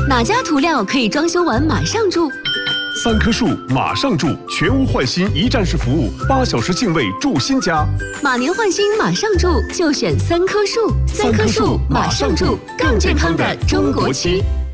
哪家涂料可以装修完马上住 ？3棵树马上住，全屋换新一站式服务，8小时净位住新家。 马年换新马上住，就选3棵树。3棵树马上住，更健康的中国漆。